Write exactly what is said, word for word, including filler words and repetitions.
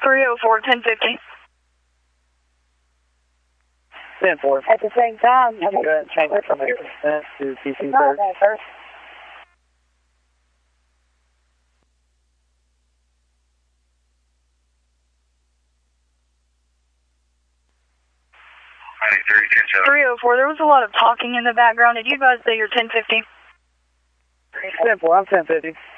three oh four, ten fifty. ten four. At the same time, Go ahead and change it from eight percent to P C not third. that first. three oh four, there was a lot of talking in the background. Did you guys say you're ten fifty? ten four, I'm ten fifty.